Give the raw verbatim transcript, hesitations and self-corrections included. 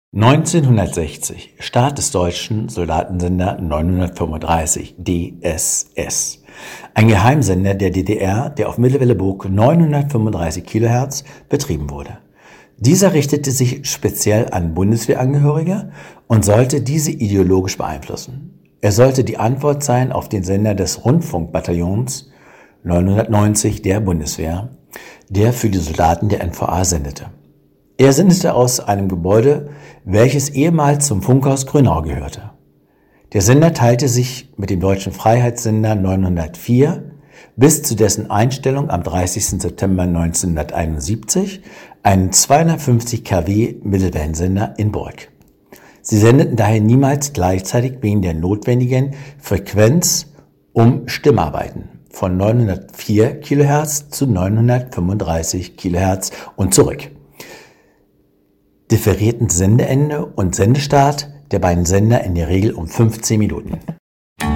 neunzehnhundertsechzig – Start des deutschen Soldatensender neunhundertfünfunddreißig D S S. Ein Geheimsender der D D R, der auf Mittelwelle Burg neunhundertfünfunddreißig Kilohertz betrieben wurde. Dieser richtete sich speziell an Bundeswehrangehörige und sollte diese ideologisch beeinflussen. Er sollte die Antwort sein auf den Sender des Rundfunkbataillons neunhundertneunzig der Bundeswehr, der für die Soldaten der N V A sendete. Er sendete aus einem Gebäude, welches ehemals zum Funkhaus Grünau gehörte. Der Sender teilte sich mit dem deutschen Freiheitssender neunhundertvier bis zu dessen Einstellung am dreißigsten September neunzehnhunderteinundsiebzig einen zweihundertfünfzig Kilowatt Mittelwellensender in Burg. Sie sendeten daher niemals gleichzeitig wegen der notwendigen Frequenz um Stimmarbeiten von neunhundertvier Kilohertz zu neunhundertfünfunddreißig Kilohertz und zurück. Differierten Sendeende und Sendestart der beiden Sender in der Regel um fünfzehn Minuten.